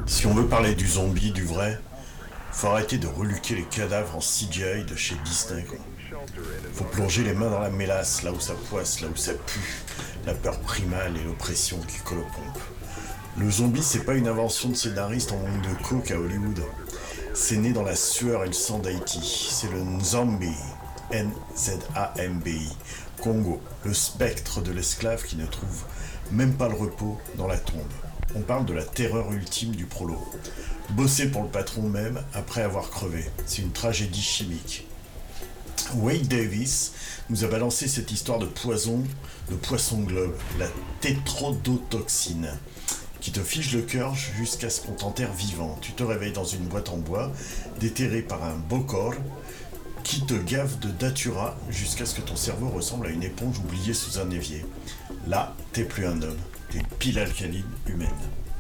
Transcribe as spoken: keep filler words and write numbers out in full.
Si on veut parler du zombie, du vrai, faut arrêter de reluquer les cadavres en C G I de chez Disney, quoi. Faut plonger les mains dans la mélasse, là où ça poisse, là où ça pue, la peur primale et l'oppression qui colle aux pompes. Le zombie, c'est pas une invention de scénariste en manque de coke à Hollywood. C'est né dans la sueur et le sang d'Haïti. C'est le Nzambi, N Z A M B I, Congo, le spectre de l'esclave qui ne trouve même pas le repos dans la tombe. On parle de la terreur ultime du prolo. Bosser pour le patron même après avoir crevé. C'est une tragédie chimique. Wade Davis nous a balancé cette histoire de poison, de poisson globe, la tétrodotoxine, qui te fige le cœur jusqu'à ce qu'on t'enterre vivant. Tu te réveilles dans une boîte en bois, déterré par un bokor, qui te gave de datura jusqu'à ce que ton cerveau ressemble à une éponge oubliée sous un évier. Là, t'es plus un homme, t'es pile alcaline humaine.